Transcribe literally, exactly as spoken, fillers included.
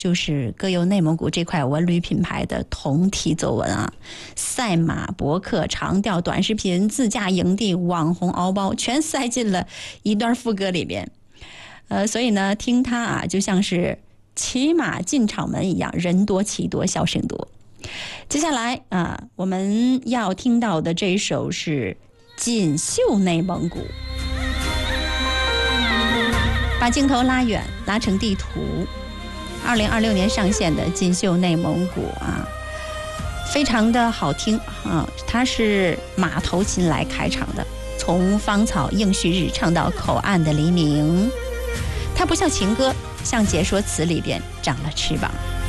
就是各有内蒙古这块文旅品牌的同题作文啊，赛马、博客、长调、短视频、自驾营地、网红敖包，全塞进了一段副歌里边。呃，所以呢，听他啊，就像是骑马进场门一样，人多气多，笑声多。接下来啊，我们要听到的这一首是《锦绣内蒙古》。把镜头拉远，拉成地图。二零二六年上线的《锦绣内蒙古》啊，非常的好听啊！它是马头琴来开场的，从芳草映旭日唱到口岸的黎明。它不像情歌，像解说词里边长了翅膀。